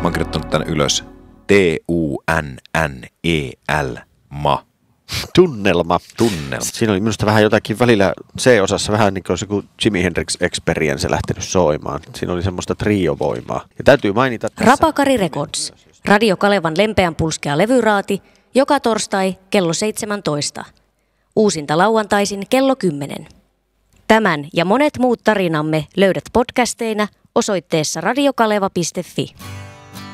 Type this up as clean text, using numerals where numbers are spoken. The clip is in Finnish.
oon kirjoittanut tän ylös. Tunnel. Tunnelma. Tunnelma. Siinä oli minusta vähän jotakin välillä C-osassa vähän niin kuin se kun Jimi Hendrix Experience lähtenyt soimaan. Siinä oli semmoista triovoimaa. Ja täytyy mainita tässä. Rapakari Records. Radio Kalevan lempeän pulskea levyraati. Joka torstai kello 17. Uusinta lauantaisin kello 10. Tämän ja monet muut tarinamme löydät podcasteina osoitteessa radiokaleva.fi.